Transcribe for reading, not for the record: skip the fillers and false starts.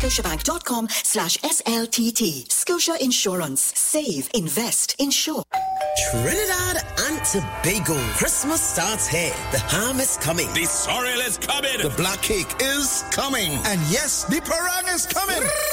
scotiabank.com/SLTT. Scotia Insurance. Save, invest, insure. Trinidad and Tobago. Christmas starts here. The ham is coming. The sorrel is coming. The black cake is coming. And yes, the parang is coming.